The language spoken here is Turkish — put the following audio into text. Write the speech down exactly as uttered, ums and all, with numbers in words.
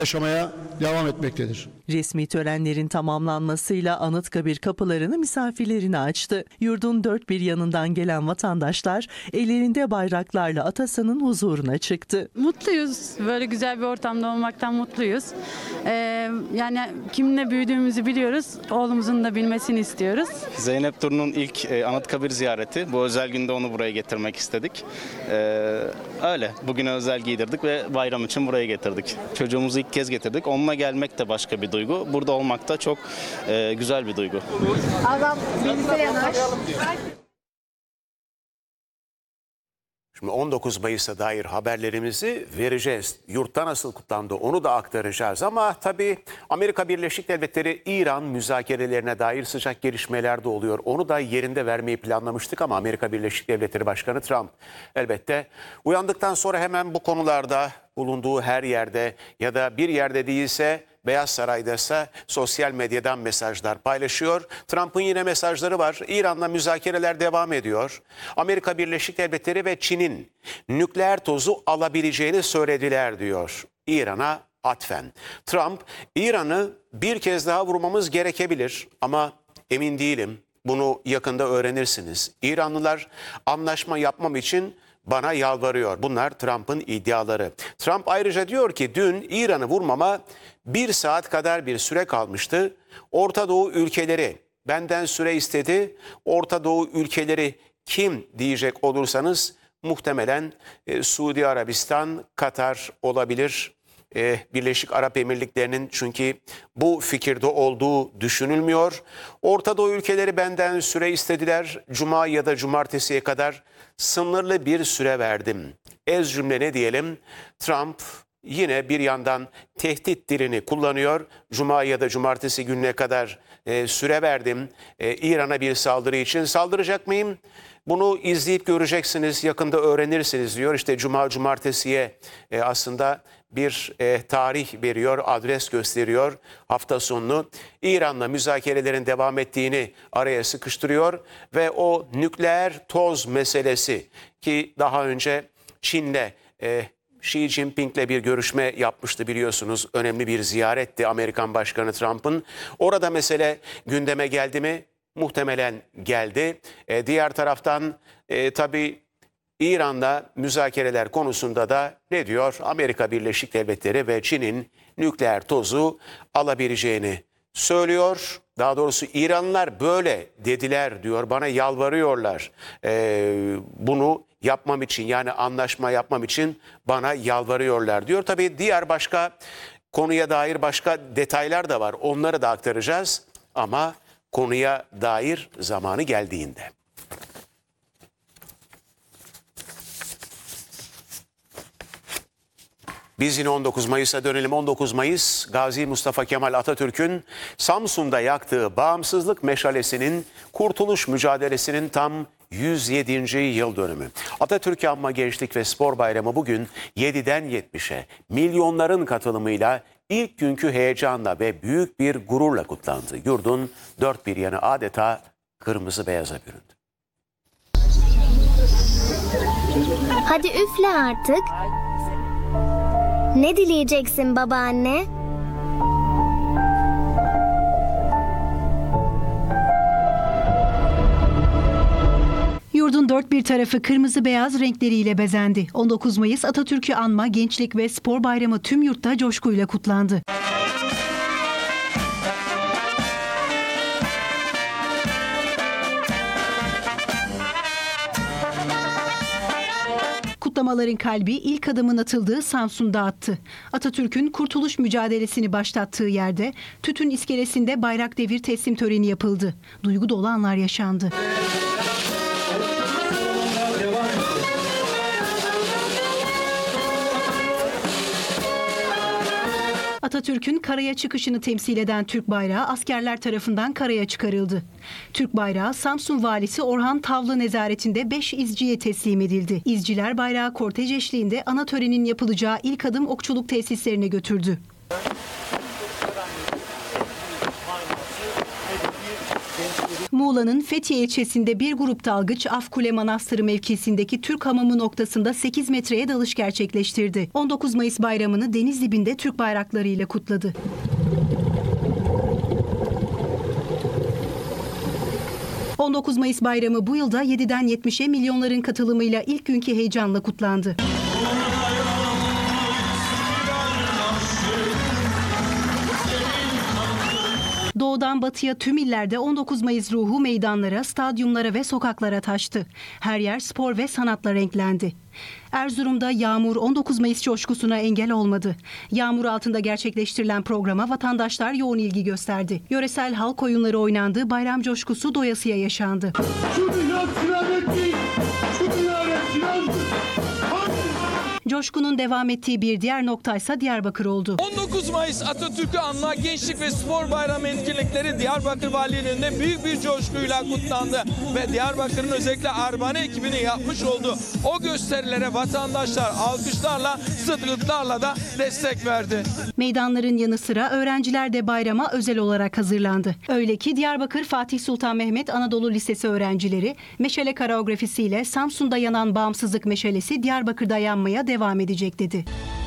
yaşamaya devam etmektedir. Resmi törenlerin tamamlanmasıyla Anıtkabir kapılarını misafirlerine açtı. Yurdun dört bir yanından gelen vatandaşlar ellerinde bayraklarla Atasan'ın huzuruna çıktı. Mutluyuz. Böyle güzel bir ortamda olmaktan mutluyuz. Ee, yani kiminle büyüdüğümüzü biliyoruz. Oğlumuzun da bilmesini istiyoruz. Zeynep Duru'nun ilk e, Anıtkabir ziyareti. Bu özel günde onu buraya getirmek istedik. Ee, öyle. Bugüne özel giydirdik ve bayram için buraya getirdik. Çocuğumuzu ilk kez getirdik. Onunla gelmek de başka bir duygu. Burada olmak da çok e, güzel bir duygu. Adam bilgisayara yanaş. Şimdi on dokuz Mayıs'a dair haberlerimizi vereceğiz. Yurtta nasıl kutlandı onu da aktaracağız. Ama tabii Amerika Birleşik Devletleri İran müzakerelerine dair sıcak gelişmeler de oluyor. Onu da yerinde vermeyi planlamıştık ama Amerika Birleşik Devletleri Başkanı Trump elbette uyandıktan sonra hemen bu konularda bulunduğu her yerde ya da bir yerde değilse Beyaz Saray'daysa sosyal medyadan mesajlar paylaşıyor. Trump'ın yine mesajları var. İran'la müzakereler devam ediyor. Amerika Birleşik Devletleri ve Çin'in nükleer tozu alabileceğini söylediler diyor İran'a atfen. Trump, İran'ı bir kez daha vurmamız gerekebilir ama emin değilim. Bunu yakında öğrenirsiniz. İranlılar anlaşma yapmam için bana yalvarıyor. Bunlar Trump'ın iddiaları. Trump ayrıca diyor ki dün İran'ı vurmama bir saat kadar bir süre kalmıştı. Orta Doğu ülkeleri benden süre istedi. Orta Doğu ülkeleri kim diyecek olursanız muhtemelen e, Suudi Arabistan, Katar olabilir. E, Birleşik Arap Emirlikleri'nin çünkü bu fikirde olduğu düşünülmüyor. Orta Doğu ülkeleri benden süre istediler. Cuma ya da cumartesiye kadar sınırlı bir süre verdim. Ez cümle ne diyelim? Trump yine bir yandan tehdit dilini kullanıyor. Cuma ya da cumartesi gününe kadar e, süre verdim. E, İran'a bir saldırı için saldıracak mıyım? Bunu izleyip göreceksiniz, yakında öğrenirsiniz diyor. İşte cuma cumartesiye e, aslında bir e, tarih veriyor, adres gösteriyor. Hafta sonunu İran'la müzakerelerin devam ettiğini araya sıkıştırıyor ve o nükleer toz meselesi ki daha önce Çin'le e, Xi Jinping'le bir görüşme yapmıştı biliyorsunuz. Önemli bir ziyaretti Amerikan Başkanı Trump'ın. Orada mesele gündeme geldi mi? Muhtemelen geldi. E, diğer taraftan e, tabii İran'da müzakereler konusunda da ne diyor? Amerika Birleşik Devletleri ve Çin'in nükleer tozu alabileceğini söylüyor. Daha doğrusu İranlılar böyle dediler diyor. Bana yalvarıyorlar. E, bunu yapmam için yani anlaşma yapmam için bana yalvarıyorlar diyor. Tabii diğer başka konuya dair başka detaylar da var. Onları da aktaracağız ama konuya dair zamanı geldiğinde. Biz yine on dokuz Mayıs'a dönelim. on dokuz Mayıs Gazi Mustafa Kemal Atatürk'ün Samsun'da yaktığı bağımsızlık meşalesinin kurtuluş mücadelesinin tam yüz yedinci yıl dönümü. Atatürk Anma Gençlik ve Spor Bayramı bugün yediden yetmişe milyonların katılımıyla ilk günkü heyecanla ve büyük bir gururla kutlandı. Yurdun dört bir yanı adeta kırmızı beyaza büründü. Hadi üfle artık. Ne dileyeceksin babaanne? Yurdun dört bir tarafı kırmızı beyaz renkleriyle bezendi. on dokuz Mayıs Atatürk'ü anma Gençlik ve Spor Bayramı tüm yurtta coşkuyla kutlandı. Kutlamaların kalbi ilk adımın atıldığı Samsun'da attı. Atatürk'ün kurtuluş mücadelesini başlattığı yerde Tütün İskelesi'nde bayrak devir teslim töreni yapıldı. Duygu dolu anlar yaşandı. Atatürk'ün karaya çıkışını temsil eden Türk bayrağı askerler tarafından karaya çıkarıldı. Türk bayrağı Samsun Valisi Orhan Tavlı nezaretinde beş izciye teslim edildi. İzciler bayrağı kortej eşliğinde ana törenin yapılacağı ilk adım okçuluk tesislerine götürdü. Muğla'nın Fethiye ilçesinde bir grup dalgıç Afkule Manastırı mevkisindeki Türk hamamı noktasında sekiz metreye dalış gerçekleştirdi. on dokuz Mayıs bayramını deniz dibinde Türk bayraklarıyla kutladı. on dokuz Mayıs bayramı bu yılda yediden yetmişe milyonların katılımıyla ilk günkü heyecanla kutlandı. Doğudan batıya tüm illerde on dokuz Mayıs ruhu meydanlara, stadyumlara ve sokaklara taştı. Her yer spor ve sanatla renklendi. Erzurum'da yağmur on dokuz Mayıs coşkusuna engel olmadı. Yağmur altında gerçekleştirilen programa vatandaşlar yoğun ilgi gösterdi. Yöresel halk oyunları oynandı, bayram coşkusu doyasıya yaşandı. Coşkunun devam ettiği bir diğer noktaysa Diyarbakır oldu. on dokuz Mayıs Atatürk'ü anma Gençlik ve Spor Bayramı etkinlikleri Diyarbakır Valiliği'nde büyük bir coşkuyla kutlandı. Ve Diyarbakır'ın özellikle Arbane ekibinin yapmış olduğu o gösterilere vatandaşlar alkışlarla, sıdgıtlarla da destek verdi. Meydanların yanı sıra öğrenciler de bayrama özel olarak hazırlandı. Öyle ki Diyarbakır Fatih Sultan Mehmet Anadolu Lisesi öğrencileri meşale koreografisiyle Samsun'da yanan bağımsızlık meşalesi Diyarbakır'da yanmaya devam edecek dedi.